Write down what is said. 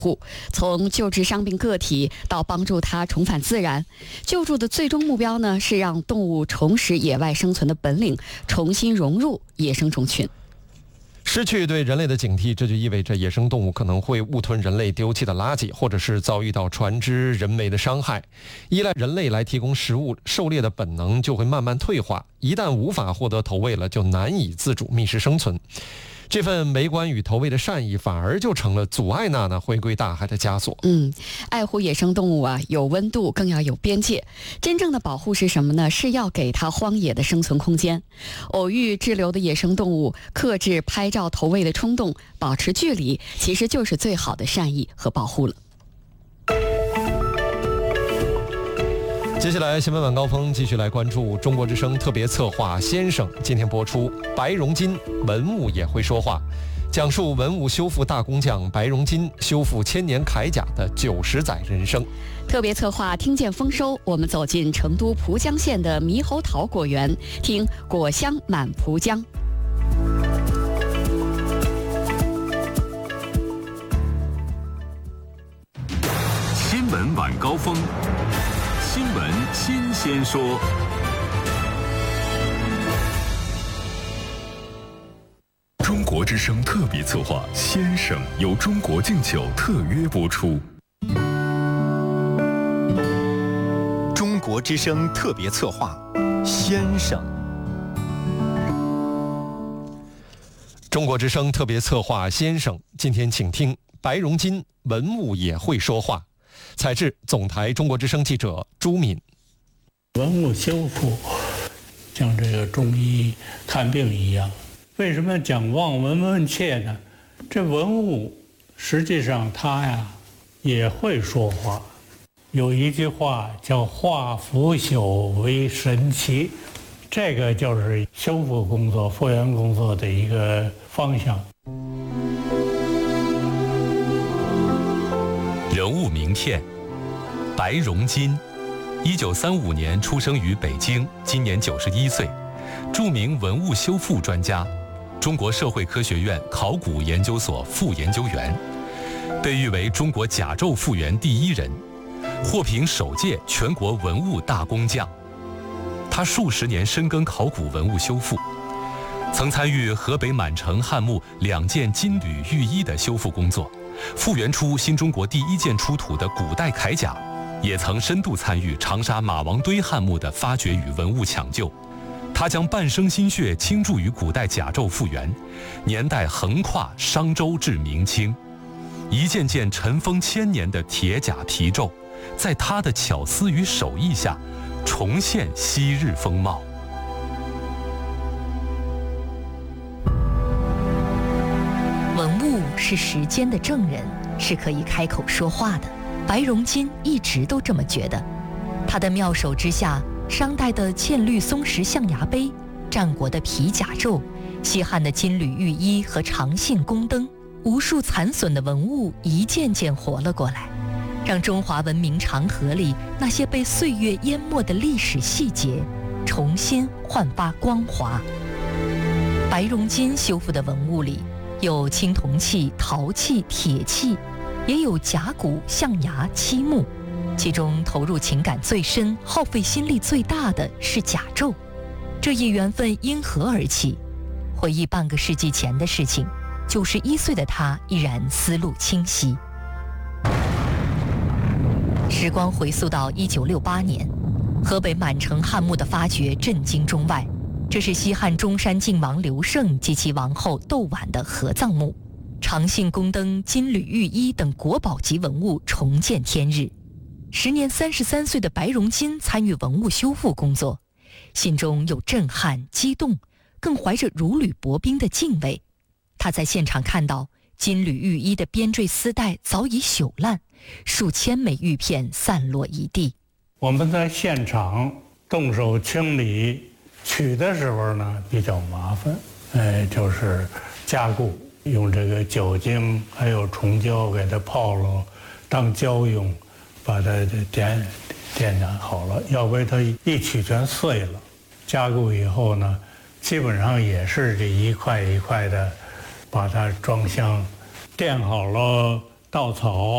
从救治伤病个体到帮助它重返自然。救助的最终目标呢，是让动物重拾野外生存的本领，重新融入野生种群。 失去对人类的警惕，这就意味着野生动物可能会误吞人类丢弃的垃圾，或者是遭遇到船只人为的伤害。依赖人类来提供食物，狩猎的本能就会慢慢退化。一旦无法获得投喂了，就难以自主觅食生存。这份没关与投喂的善意，反而就成了阻碍娜娜回归大海的枷锁。 爱护野生动物啊，有温度，更要有边界。真正的保护是什么呢？是要给它荒野的生存空间。偶遇滞留的野生动物，克制拍照投喂的冲动，保持距离，其实就是最好的善意和保护了。 接下来新闻晚高峰继续来关注中国之声特别策划先生，今天播出白荣金文物也会说话，讲述文物修复大工匠白荣金修复千年铠甲的90载人生。 特别策划听见丰收，我们走进成都蒲江县的猕猴桃果园，听果香满蒲江。 新闻晚高峰，新闻新鲜说。中国之声特别策划先生由中国敬酒特约播出。 中国之声特别策划先生。 中国之声特别策划先生，今天请听白荣金文物也会说话。采制总台中国之声记者朱敏。 文物修复像这个中医看病一样，为什么讲望闻问切呢？这文物实际上它呀也会说话。有一句话叫化腐朽为神奇，这个就是修复工作、复原工作的一个方向。 人物名片：白荣金，1935年出生于北京，今年91岁，著名文物修复专家，中国社会科学院考古研究所副研究员，被誉为中国甲胄复原第一人，获评首届全国文物大工匠。他数十年深耕考古文物修复，曾参与河北满城汉墓2件金缕玉衣的修复工作，复原出新中国第一件出土的古代铠甲，也曾深度参与长沙马王堆汉墓的发掘与文物抢救。他将半生心血倾注于古代甲胄复原，年代横跨商周至明清，一件件尘封1000年的铁甲皮胄，在他的巧思与手艺下重现昔日风貌。 文物是时间的证人，是可以开口说话的。白荣金一直都这么觉得。他的妙手之下，商代的嵌绿松石象牙杯，战国的皮甲胄，西汉的金缕玉衣和长信宫灯，无数残损的文物一件件活了过来，让中华文明长河里那些被岁月淹没的历史细节重新焕发光华。白荣金修复的文物里有青铜器、陶器、铁器，也有甲骨、象牙、漆木，其中投入情感最深、耗费心力最大的是甲胄。这一缘分因何而起？回忆半个世纪前的事情，91岁的他依然思路清晰。时光回溯到1968年，河北满城汉墓的发掘震惊中外。这是西汉中山靖王刘胜及其王后窦婉的合葬墓，长信宫灯、金缕玉衣等国宝级文物重见天日。时年33岁的白荣金参与文物修复工作，心中有震撼、激动，更怀着如履薄冰的敬畏。他在现场看到金缕玉衣的编缀丝带早已朽烂，数千枚玉片散落一地。 我们在现场动手清理取的时候呢比较麻烦，就是加固，用这个酒精还有虫胶给它泡了当胶用，把它点燃好了，要不然它一取全碎了。加固以后呢，基本上也是这一块一块的把它装箱，垫好了稻草，